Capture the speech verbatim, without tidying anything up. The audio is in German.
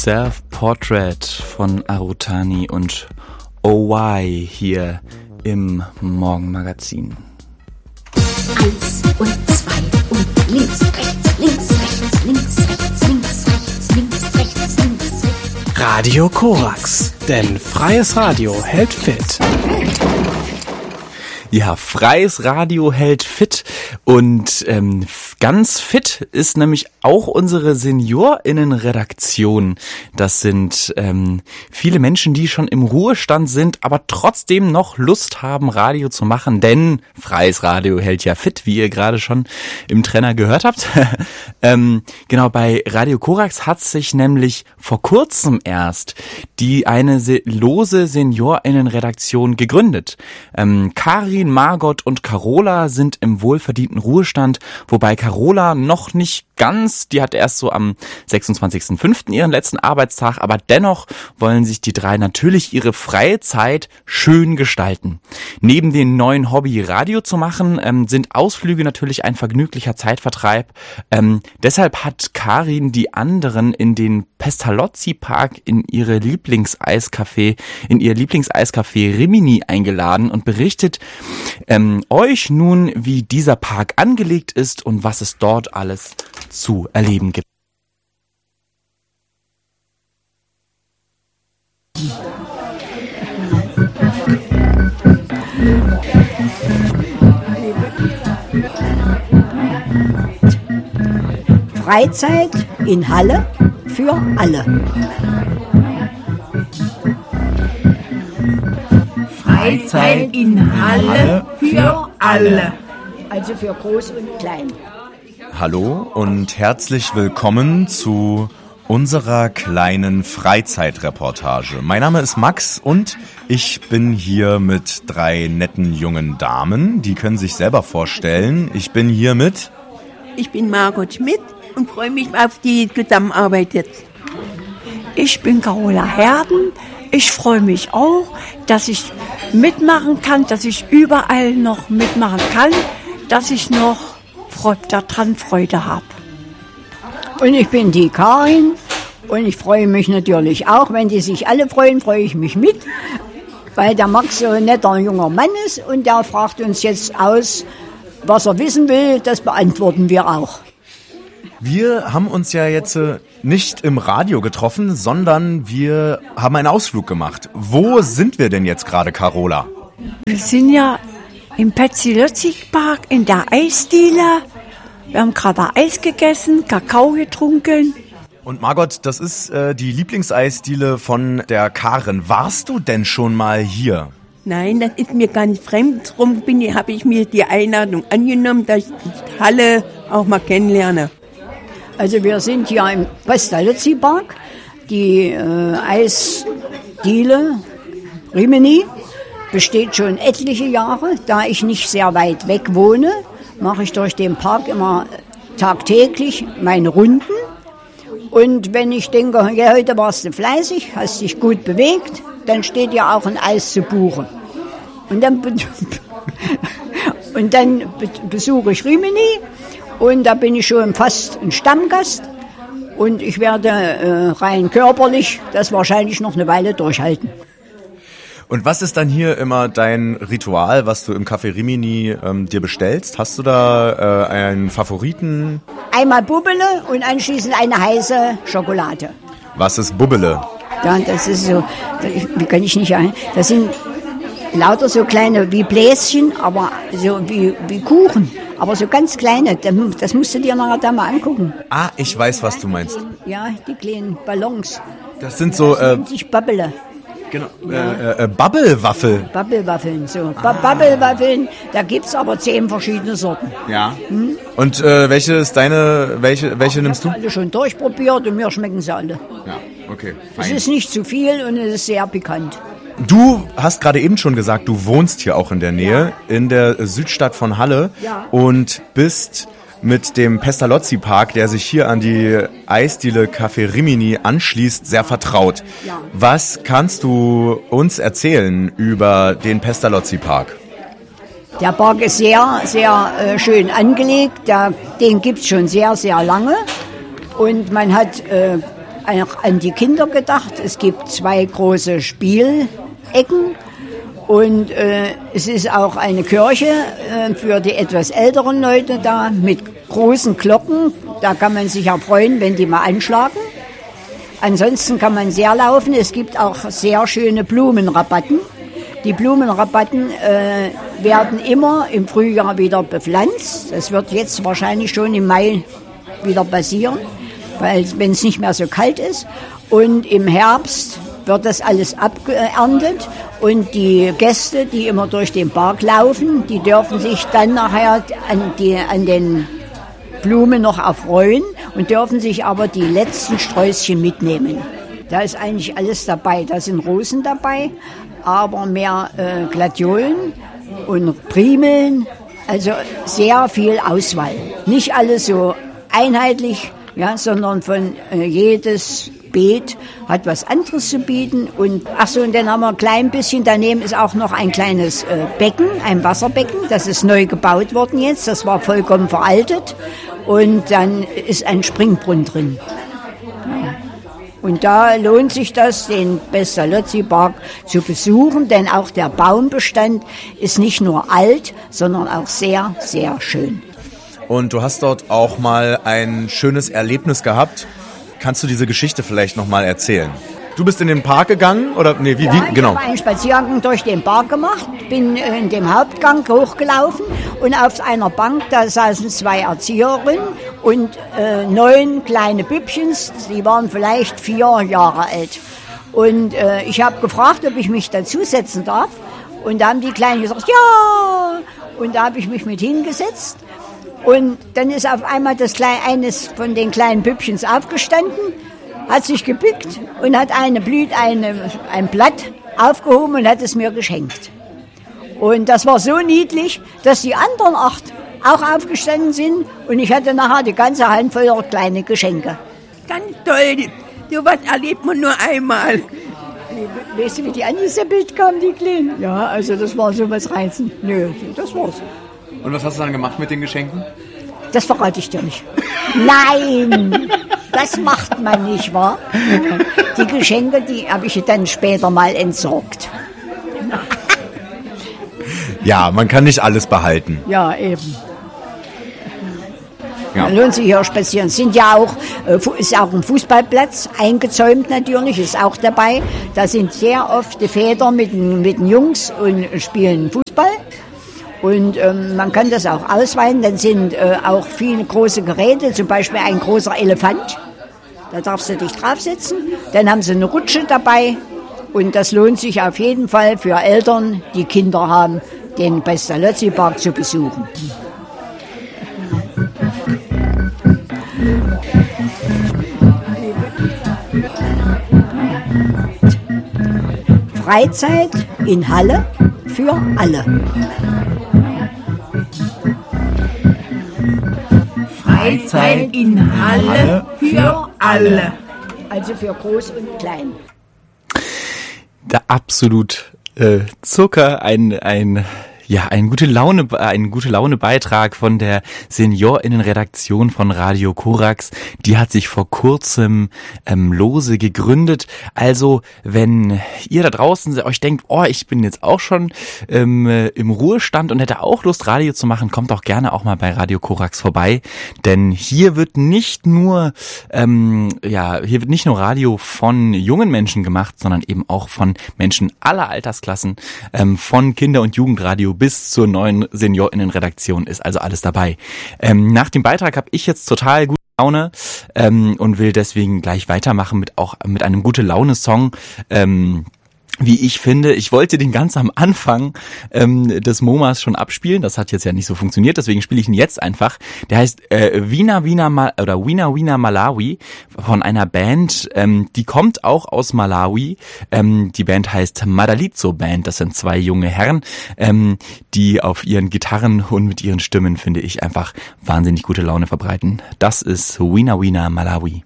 Self-Portrait von Arutani und O Y hier im Morgenmagazin. Eins und zwei und links, rechts, links, rechts, links, rechts, links, rechts, links, rechts, links, rechts. Radio Korax, denn freies Radio hält fit. Ja, freies Radio hält fit und ähm, ganz fit ist nämlich auch unsere SeniorInnen-Redaktion. Das sind ähm, viele Menschen, die schon im Ruhestand sind, aber trotzdem noch Lust haben, Radio zu machen, denn freies Radio hält ja fit, wie ihr gerade schon im Trenner gehört habt. ähm, genau, bei Radio Korax hat sich nämlich vor kurzem erst die eine se- lose SeniorInnen-Redaktion gegründet. Ähm, Karin, Margot und Carola sind im wohlverdienten Ruhestand, wobei Carola noch nicht ganz, die hat erst so am sechsundzwanzigsten fünften ihren letzten Arbeitstag, aber dennoch wollen sich die drei natürlich ihre freie Zeit schön gestalten. Neben dem neuen Hobby Radio zu machen, ähm, sind Ausflüge natürlich ein vergnüglicher Zeitvertreib. Ähm, deshalb hat Karin die anderen in den Pestalozzi-Park in ihre Lieblingseiscafé, in ihr Lieblingseiscafé Rimini eingeladen und berichtet ähm, euch nun, wie dieser Park angelegt ist und was es dort alles zu erleben gibt. Freizeit in Halle für alle. Freizeit in Halle für alle. Also für groß und klein. Hallo und herzlich willkommen zu unserer kleinen Freizeitreportage. Mein Name ist Max und ich bin hier mit drei netten jungen Damen. Die können sich selber vorstellen. Ich bin hier mit... Ich bin Margot Schmidt und freue mich auf die Zusammenarbeit jetzt. Ich bin Carola Herden. Ich freue mich auch, dass ich mitmachen kann, dass ich überall noch mitmachen kann, dass ich noch daran Freude habe. Und ich bin die Karin und ich freue mich natürlich auch, wenn die sich alle freuen, freue ich mich mit, weil der Max so ein netter junger Mann ist und der fragt uns jetzt aus, was er wissen will, das beantworten wir auch. Wir haben uns ja jetzt nicht im Radio getroffen, sondern wir haben einen Ausflug gemacht. Wo sind wir denn jetzt gerade, Carola? Wir sind ja im Pestalozzi-Park in der Eisdiele. Wir haben gerade Eis gegessen, Kakao getrunken. Und Margot, das ist äh, die Lieblingseisdiele von der Karin. Warst du denn schon mal hier? Nein, das ist mir gar nicht fremd. Darum bin, habe ich mir die Einladung angenommen, dass ich die Halle auch mal kennenlerne. Also wir sind hier im Pestalozzi-Park, die äh, Eisdiele Rimini besteht schon etliche Jahre. Da ich nicht sehr weit weg wohne, mache ich durch den Park immer tagtäglich meine Runden. Und wenn ich denke, ja, heute warst du fleißig, hast dich gut bewegt, dann steht ja auch ein Eis zu buchen. Und dann, be- und dann be- besuche ich Rimini und da bin ich schon fast ein Stammgast. Und ich werde äh, rein körperlich das wahrscheinlich noch eine Weile durchhalten. Und was ist dann hier immer dein Ritual, was du im Café Rimini ähm, dir bestellst? Hast du da äh, einen Favoriten? Einmal Bubbele und anschließend eine heiße Schokolade. Was ist Bubbele? Ja, das ist so, wie kann ich nicht ein, das sind lauter so kleine wie Bläschen, aber so wie, wie Kuchen, aber so ganz kleine, das musst du dir nachher da mal angucken. Ah, ich weiß, was du meinst. Ja, die kleinen Ballons. Das sind so... Das Äh, nennt sich Bubbele. Genau, äh, äh, Bubble-Waffel. Bubble-Waffeln, so. Ah. Bubble-Waffeln, da gibt's aber zehn verschiedene Sorten. Ja. Hm? Und äh, welche ist deine, welche, welche Ach, nimmst du? Ich habe alle schon durchprobiert und mir schmecken sie alle. Ja, okay. Fein. Es ist nicht zu viel und es ist sehr pikant. Du hast gerade eben schon gesagt, du wohnst hier auch in der Nähe, ja. in der Südstadt von Halle ja. und bist mit dem Pestalozzi-Park, der sich hier an die Eisdiele Café Rimini anschließt, sehr vertraut. Ja. Was kannst du uns erzählen über den Pestalozzi-Park? Der Park ist sehr, sehr äh, schön angelegt. Der, den gibt es schon sehr, sehr lange. Und man hat äh, auch an die Kinder gedacht. Es gibt zwei große Spielecken und äh, es ist auch eine Kirche äh, für die etwas älteren Leute da mit großen Glocken. Da kann man sich ja freuen, wenn die mal anschlagen. Ansonsten kann man sehr laufen. Es gibt auch sehr schöne Blumenrabatten. Die Blumenrabatten äh, werden immer im Frühjahr wieder bepflanzt. Das wird jetzt wahrscheinlich schon im Mai wieder passieren, weil wenn es nicht mehr so kalt ist. Und im Herbst wird das alles abgeerntet und die Gäste, die immer durch den Park laufen, die dürfen sich dann nachher an, die, an den Blumen noch erfreuen und dürfen sich aber die letzten Sträußchen mitnehmen. Da ist eigentlich alles dabei. Da sind Rosen dabei, aber mehr äh, Gladiolen und Primeln. Also sehr viel Auswahl. Nicht alles so einheitlich, ja, sondern von äh, jedes Beet hat was anderes zu bieten. Und ach so, und dann haben wir ein klein bisschen, daneben ist auch noch ein kleines äh, Becken, ein Wasserbecken. Das ist neu gebaut worden jetzt. Das war vollkommen veraltet. Und dann ist ein Springbrunnen drin. Ja. Und da lohnt sich das, den Pestalozzi-Park zu besuchen, denn auch der Baumbestand ist nicht nur alt, sondern auch sehr, sehr schön. Und du hast dort auch mal ein schönes Erlebnis gehabt. Kannst du diese Geschichte vielleicht nochmal erzählen? Du bist in den Park gegangen oder nee, wie, ja, wie genau? Ich habe einen Spaziergang durch den Park gemacht, bin in dem Hauptgang hochgelaufen und auf einer Bank, da saßen zwei Erzieherinnen und äh, neun kleine Bübchens, die waren vielleicht vier Jahre alt. Und äh, ich habe gefragt, ob ich mich dazusetzen darf und da haben die Kleinen gesagt, ja! Und da habe ich mich mit hingesetzt und dann ist auf einmal das Kleine, eines von den kleinen Bübchens aufgestanden, hat sich gebückt und hat eine Blüte, eine, ein Blatt aufgehoben und hat es mir geschenkt. Und das war so niedlich, dass die anderen acht auch aufgestanden sind und ich hatte nachher die ganze Hand voller kleine Geschenke. Ganz toll, so was erlebt man nur einmal. Weißt du, wie die angeseppelt kamen, die Kleinen? Ja, also das war so was reizend. Nö, das war's. Und was hast du dann gemacht mit den Geschenken? Das verrate ich dir nicht. Nein, das macht man nicht, wahr? Die Geschenke, die habe ich dann später mal entsorgt. Ja, man kann nicht alles behalten. Ja, eben. Ja. Lohnt sich hier spazieren. Sind ja auch, ist auch ein Fußballplatz, eingezäumt natürlich, ist auch dabei. Da sind sehr oft die Väter mit den, mit den Jungs und spielen Fußball. Und ähm, man kann das auch ausweiten. Dann sind äh, auch viele große Geräte, zum Beispiel ein großer Elefant. Da darfst du dich draufsetzen. Dann haben sie eine Rutsche dabei. Und das lohnt sich auf jeden Fall für Eltern, die Kinder haben, den Pestalozzi-Park zu besuchen. Freizeit in Halle für alle. Freizeit in Halle für alle. Also für groß und klein. Der absolut äh, Zucker, ein ein ja ein gute Laune ein gute Laune Beitrag von der Seniorinnenredaktion von Radio Korax. Die hat sich vor kurzem ähm, lose gegründet. Also wenn ihr da draußen euch denkt, oh, ich bin jetzt auch schon ähm, im Ruhestand und hätte auch Lust, Radio zu machen, kommt doch gerne auch mal bei Radio Korax vorbei, denn hier wird nicht nur ähm, ja hier wird nicht nur Radio von jungen Menschen gemacht, sondern eben auch von Menschen aller Altersklassen, ähm, von Kinder- und Jugendradio bis zur neuen Seniorinnenredaktion ist also alles dabei. Ähm, nach dem Beitrag habe ich jetzt total gute Laune ähm, und will deswegen gleich weitermachen mit auch mit einem gute Laune Song. Ähm, Wie ich finde, ich wollte den ganz am Anfang ähm, des MoMAs schon abspielen. Das hat jetzt ja nicht so funktioniert, deswegen spiele ich ihn jetzt einfach. Der heißt äh, Wina Wina Mal oder Wina Wina Malawi von einer Band. Ähm, die kommt auch aus Malawi. Ähm, die Band heißt Madalizo Band. Das sind zwei junge Herren, ähm, die auf ihren Gitarren und mit ihren Stimmen, finde ich, einfach wahnsinnig gute Laune verbreiten. Das ist Wina Wina Malawi.